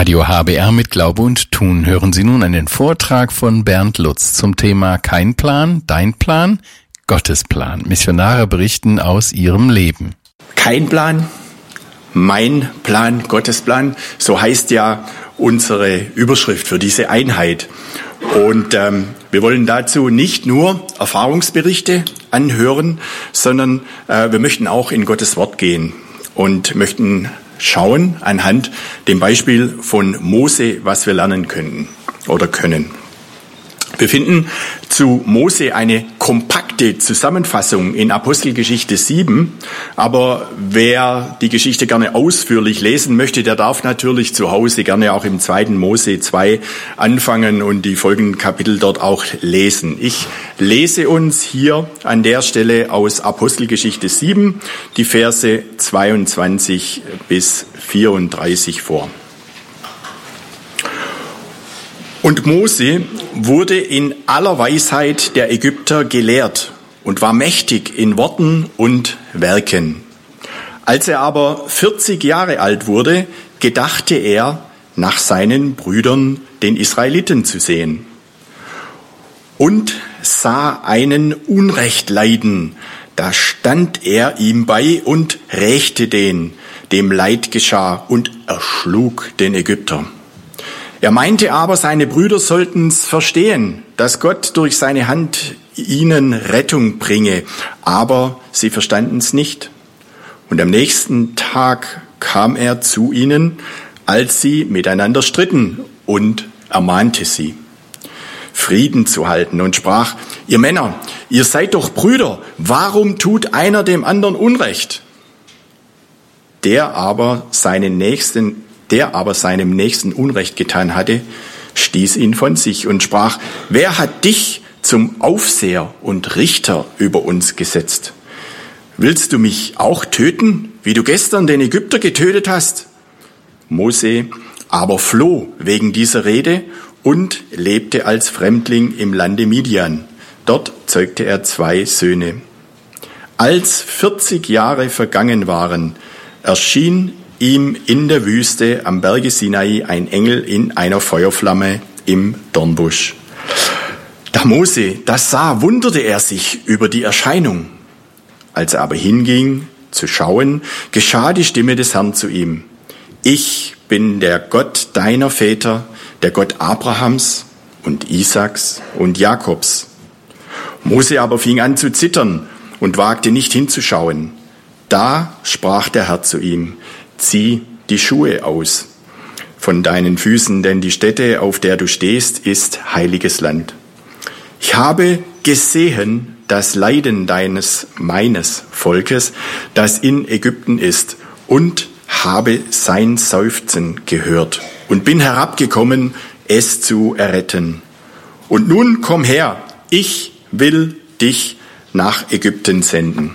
Radio HBR mit Glaube und Tun hören Sie nun einen Vortrag von Bernd Lutz zum Thema Kein Plan, dein Plan, Gottes Plan. Missionare berichten aus ihrem Leben. Kein Plan, mein Plan, Gottes Plan, so heißt ja unsere Überschrift für diese Einheit. Und wir wollen dazu nicht nur Erfahrungsberichte anhören, sondern wir möchten auch in Gottes Wort gehen und möchten schauen anhand dem Beispiel von Mose, was wir lernen können. Wir finden zu Mose eine kompakte Zusammenfassung in Apostelgeschichte 7, aber wer die Geschichte gerne ausführlich lesen möchte, der darf natürlich zu Hause gerne auch im 2. Mose 2 anfangen und die folgenden Kapitel dort auch lesen. Ich lese uns hier an der Stelle aus Apostelgeschichte 7 die Verse 22 bis 34 vor. Und Mose wurde in aller Weisheit der Ägypter gelehrt und war mächtig in Worten und Werken. Als er aber 40 Jahre alt wurde, gedachte er, nach seinen Brüdern, den Israeliten, zu sehen. Und sah einen Unrecht leiden. Da stand er ihm bei und rächte den, dem Leid geschah, und erschlug den Ägypter. Er meinte aber, seine Brüder sollten's verstehen, dass Gott durch seine Hand ihnen Rettung bringe, aber sie verstanden's nicht. Und am nächsten Tag kam er zu ihnen, als sie miteinander stritten, und ermahnte sie, Frieden zu halten, und sprach, ihr Männer, ihr seid doch Brüder, warum tut einer dem anderen Unrecht? Der aber seinem Nächsten Unrecht getan hatte, stieß ihn von sich und sprach, wer hat dich zum Aufseher und Richter über uns gesetzt? Willst du mich auch töten, wie du gestern den Ägypter getötet hast? Mose aber floh wegen dieser Rede und lebte als Fremdling im Lande Midian. Dort zeugte er 2 Söhne. Als 40 Jahre vergangen waren, erschien ihm in der Wüste am Berge Sinai ein Engel in einer Feuerflamme im Dornbusch. Da Mose das sah, wunderte er sich über die Erscheinung. Als er aber hinging zu schauen, geschah die Stimme des Herrn zu ihm. Ich bin der Gott deiner Väter, der Gott Abrahams und Isaaks und Jakobs. Mose aber fing an zu zittern und wagte nicht hinzuschauen. Da sprach der Herr zu ihm, zieh die Schuhe aus von deinen Füßen, denn die Stätte, auf der du stehst, ist heiliges Land. Ich habe gesehen das Leiden meines Volkes, das in Ägypten ist, und habe sein Seufzen gehört und bin herabgekommen, es zu erretten. Und nun komm her, ich will dich nach Ägypten senden.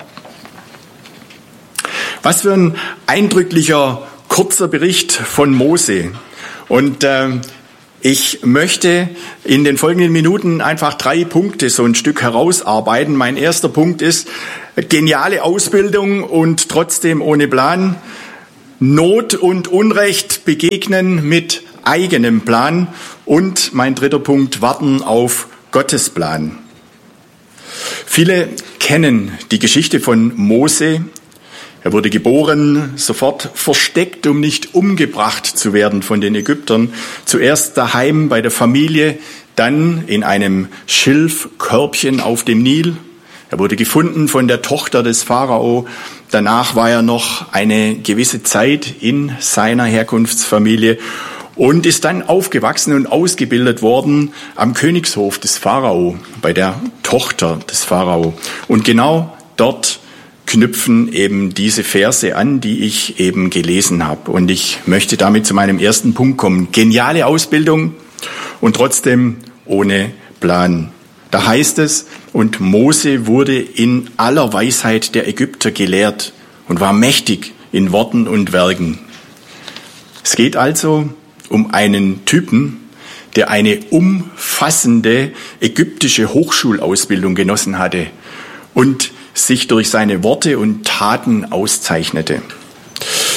Was für ein eindrücklicher, kurzer Bericht von Mose. Und ich möchte in den folgenden Minuten einfach 3 Punkte so ein Stück herausarbeiten. Mein erster Punkt ist geniale Ausbildung und trotzdem ohne Plan. Not und Unrecht begegnen mit eigenem Plan. Und mein dritter Punkt, warten auf Gottes Plan. Viele kennen die Geschichte von Mose. Er wurde geboren, sofort versteckt, um nicht umgebracht zu werden von den Ägyptern. Zuerst daheim bei der Familie, dann in einem Schilfkörbchen auf dem Nil. Er wurde gefunden von der Tochter des Pharao. Danach war er noch eine gewisse Zeit in seiner Herkunftsfamilie und ist dann aufgewachsen und ausgebildet worden am Königshof des Pharao, bei der Tochter des Pharao. Und genau dort knüpfen eben diese Verse an, die ich eben gelesen habe. Und ich möchte damit zu meinem ersten Punkt kommen. Geniale Ausbildung und trotzdem ohne Plan. Da heißt es, und Mose wurde in aller Weisheit der Ägypter gelehrt und war mächtig in Worten und Werken. Es geht also um einen Typen, der eine umfassende ägyptische Hochschulausbildung genossen hatte und sich durch seine Worte und Taten auszeichnete.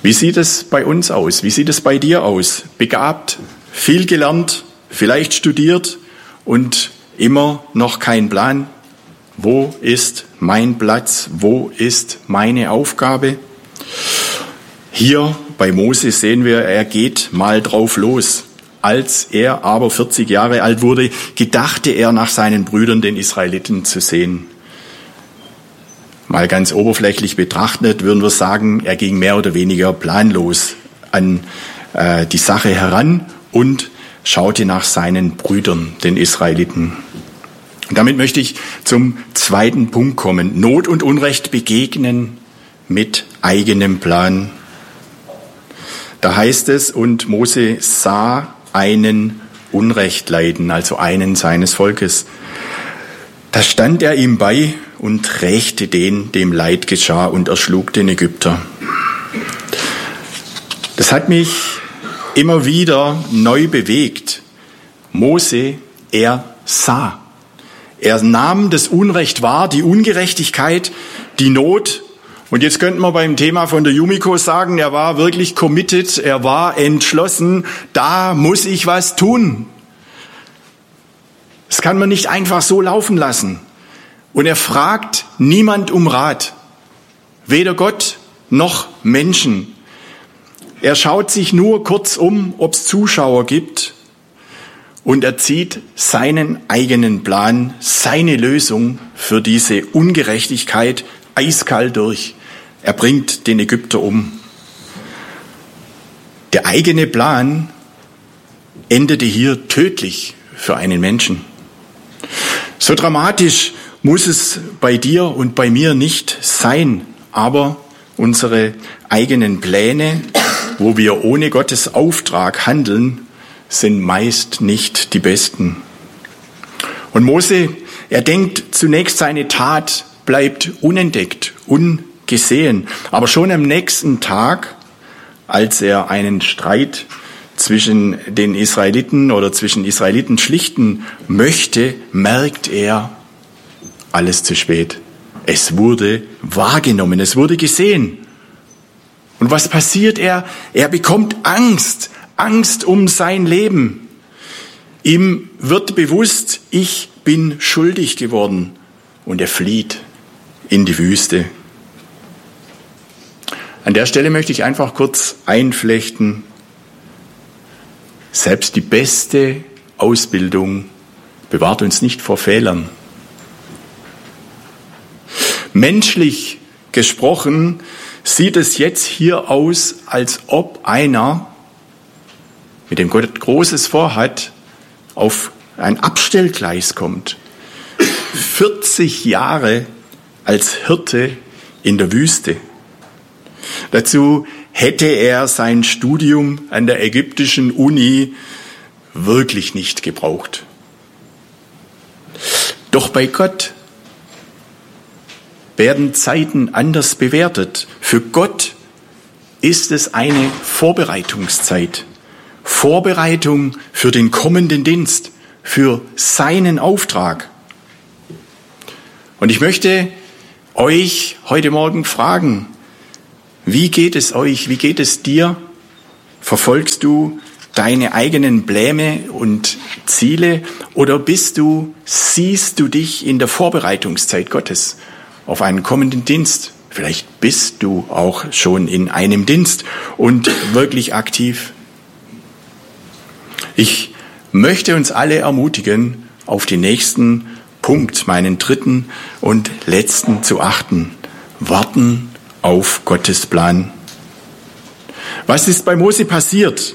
Wie sieht es bei uns aus? Wie sieht es bei dir aus? Begabt, viel gelernt, vielleicht studiert und immer noch kein Plan. Wo ist mein Platz? Wo ist meine Aufgabe? Hier bei Mose sehen wir, er geht mal drauf los. Als er aber 40 Jahre alt wurde, gedachte er nach seinen Brüdern, den Israeliten, zu sehen. Mal ganz oberflächlich betrachtet würden wir sagen, er ging mehr oder weniger planlos an die Sache heran und schaute nach seinen Brüdern, den Israeliten. Und damit möchte ich zum zweiten Punkt kommen. Not und Unrecht begegnen mit eigenem Plan. Da heißt es, und Mose sah einen Unrecht leiden, also einen seines Volkes. Da stand er ihm bei und rächte den, dem Leid geschah, und erschlug den Ägypter. Das hat mich immer wieder neu bewegt. Mose, er sah. Er nahm das Unrecht wahr, die Ungerechtigkeit, die Not. Und jetzt könnten wir beim Thema von der Yumiko sagen, er war wirklich committed, er war entschlossen, da muss ich was tun. Das kann man nicht einfach so laufen lassen. Und er fragt niemand um Rat, weder Gott noch Menschen. Er schaut sich nur kurz um, ob es Zuschauer gibt, und er zieht seinen eigenen Plan, seine Lösung für diese Ungerechtigkeit eiskalt durch. Er bringt den Ägypter um. Der eigene Plan endete hier tödlich für einen Menschen. So dramatisch muss es bei dir und bei mir nicht sein, aber unsere eigenen Pläne, wo wir ohne Gottes Auftrag handeln, sind meist nicht die besten. Und Mose, er denkt zunächst, seine Tat bleibt unentdeckt, ungesehen. Aber schon am nächsten Tag, als er einen Streit zwischen den Israeliten oder zwischen Israeliten schlichten möchte, merkt er, alles zu spät. Es wurde wahrgenommen, es wurde gesehen. Und was passiert er? Er bekommt Angst um sein Leben. Ihm wird bewusst, ich bin schuldig geworden. Und er flieht in die Wüste. An der Stelle möchte ich einfach kurz einflechten. Selbst die beste Ausbildung bewahrt uns nicht vor Fehlern. Menschlich gesprochen sieht es jetzt hier aus, als ob einer, mit dem Gott Großes vorhat, auf ein Abstellgleis kommt. 40 Jahre als Hirte in der Wüste. Dazu hätte er sein Studium an der ägyptischen Uni wirklich nicht gebraucht. Doch bei Gott werden Zeiten anders bewertet. Für Gott ist es eine Vorbereitungszeit. Vorbereitung für den kommenden Dienst, für seinen Auftrag. Und ich möchte euch heute Morgen fragen, wie geht es euch, wie geht es dir? Verfolgst du deine eigenen Pläne und Ziele oder siehst du dich in der Vorbereitungszeit Gottes auf einen kommenden Dienst? Vielleicht bist du auch schon in einem Dienst und wirklich aktiv. Ich möchte uns alle ermutigen, auf den nächsten Punkt, meinen dritten und letzten zu achten. Warten auf Gottes Plan. Was ist bei Mose passiert?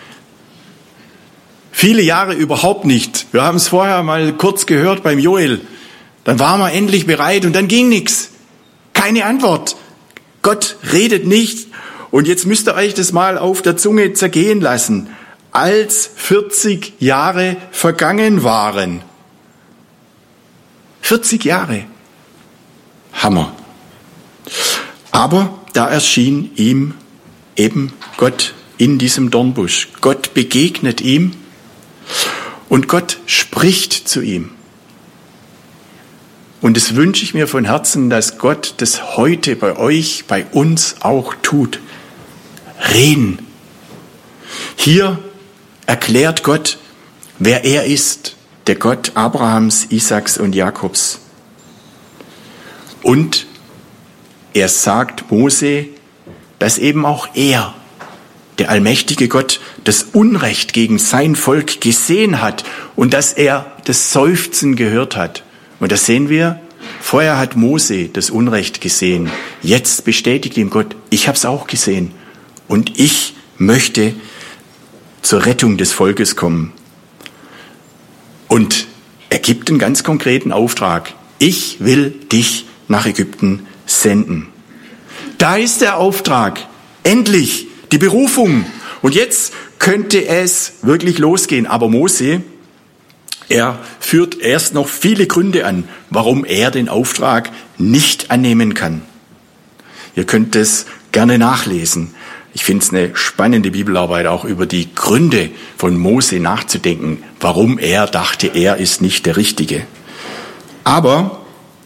Viele Jahre überhaupt nicht. Wir haben es vorher mal kurz gehört beim Joel. Dann waren wir endlich bereit und dann ging nichts. Keine Antwort. Gott redet nicht. Und jetzt müsst ihr euch das mal auf der Zunge zergehen lassen. Als 40 Jahre vergangen waren. 40 Jahre. Hammer. Aber da erschien ihm eben Gott in diesem Dornbusch. Gott begegnet ihm und Gott spricht zu ihm. Und das wünsche ich mir von Herzen, dass Gott das heute bei euch, bei uns auch tut. reden. Hier erklärt Gott, wer er ist, der Gott Abrahams, Isaaks und Jakobs. Und er sagt Mose, dass eben auch er, der allmächtige Gott, das Unrecht gegen sein Volk gesehen hat und dass er das Seufzen gehört hat. Und das sehen wir, vorher hat Mose das Unrecht gesehen. Jetzt bestätigt ihm Gott, ich habe es auch gesehen und ich möchte zur Rettung des Volkes kommen. Und er gibt einen ganz konkreten Auftrag. Ich will dich nach Ägypten senden. Da ist der Auftrag. Endlich die Berufung. Und jetzt könnte es wirklich losgehen. Aber Mose, er führt erst noch viele Gründe an, warum er den Auftrag nicht annehmen kann. Ihr könnt es gerne nachlesen. Ich finde es eine spannende Bibelarbeit, auch über die Gründe von Mose nachzudenken, warum er dachte, er ist nicht der Richtige. Aber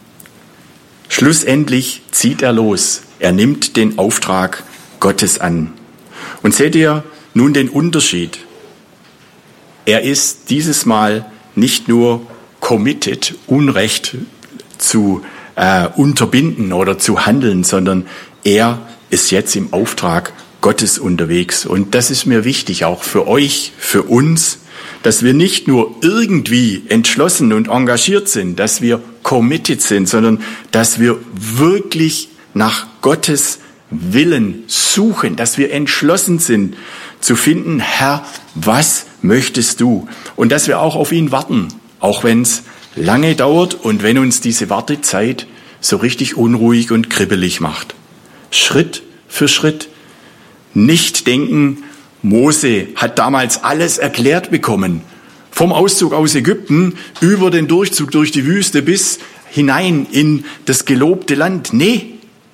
schlussendlich zieht er los. Er nimmt den Auftrag Gottes an. Und seht ihr nun den Unterschied? Er ist dieses Mal nicht nur committed, Unrecht zu unterbinden oder zu handeln, sondern er ist jetzt im Auftrag Gottes unterwegs. Und das ist mir wichtig, auch für euch, für uns, dass wir nicht nur irgendwie entschlossen und engagiert sind, dass wir committed sind, sondern dass wir wirklich nach Gottes Willen suchen, dass wir entschlossen sind zu finden, Herr, was möchtest du? Und dass wir auch auf ihn warten, auch wenn es lange dauert und wenn uns diese Wartezeit so richtig unruhig und kribbelig macht. Schritt für Schritt. Nicht denken, Mose hat damals alles erklärt bekommen. Vom Auszug aus Ägypten über den Durchzug durch die Wüste bis hinein in das gelobte Land. Nee,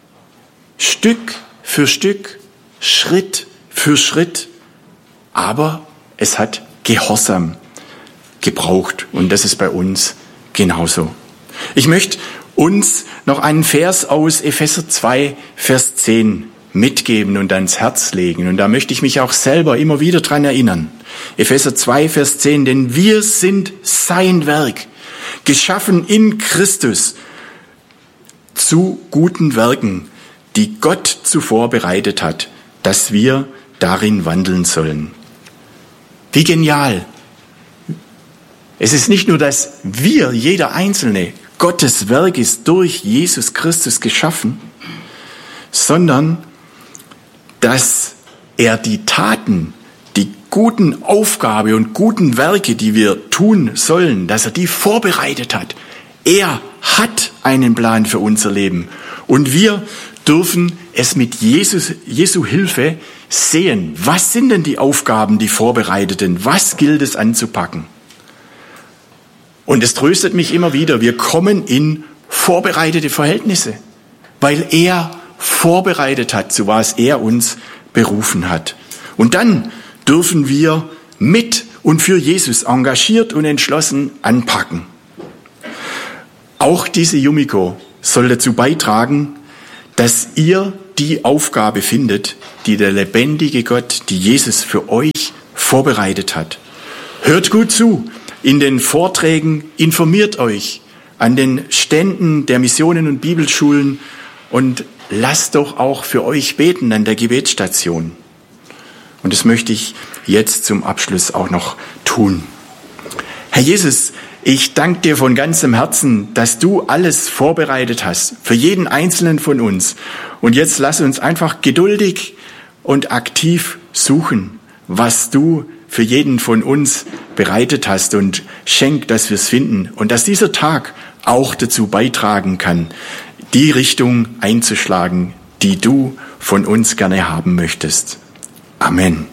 Stück für Stück, Schritt für Schritt. Aber es hat Gehorsam gebraucht. Und das ist bei uns genauso. Ich möchte uns noch einen Vers aus Epheser 2, Vers 10 mitgeben und ans Herz legen. Und da möchte ich mich auch selber immer wieder dran erinnern. Epheser 2, Vers 10, denn wir sind sein Werk, geschaffen in Christus zu guten Werken, die Gott zuvor bereitet hat, dass wir darin wandeln sollen. Wie genial! Es ist nicht nur, dass wir, jeder Einzelne, Gottes Werk ist durch Jesus Christus geschaffen, sondern dass er die Taten, die guten Aufgabe und guten Werke, die wir tun sollen, dass er die vorbereitet hat. Er hat einen Plan für unser Leben. Und wir dürfen es mit Jesu Hilfe sehen. Was sind denn die Aufgaben, die vorbereiteten? Was gilt es anzupacken? Und es tröstet mich immer wieder, wir kommen in vorbereitete Verhältnisse, weil er vorbereitet hat, zu was er uns berufen hat. Und dann dürfen wir mit und für Jesus engagiert und entschlossen anpacken. Auch diese Yumiko soll dazu beitragen, dass ihr die Aufgabe findet, die der lebendige Gott, die Jesus für euch vorbereitet hat. Hört gut zu in den Vorträgen, informiert euch an den Ständen der Missionen und Bibelschulen und lasst doch auch für euch beten an der Gebetsstation. Und das möchte ich jetzt zum Abschluss auch noch tun. Herr Jesus, ich danke dir von ganzem Herzen, dass du alles vorbereitet hast für jeden Einzelnen von uns. Und jetzt lass uns einfach geduldig und aktiv suchen, was du für jeden von uns bereitet hast, und schenk, dass wir es finden und dass dieser Tag auch dazu beitragen kann, die Richtung einzuschlagen, die du von uns gerne haben möchtest. Amen.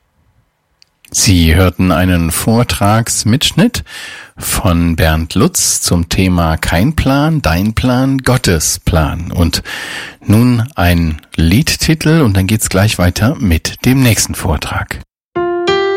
Sie hörten einen Vortragsmitschnitt von Bernd Lutz zum Thema Kein Plan, dein Plan, Gottes Plan. Und nun ein Liedtitel und dann geht's gleich weiter mit dem nächsten Vortrag.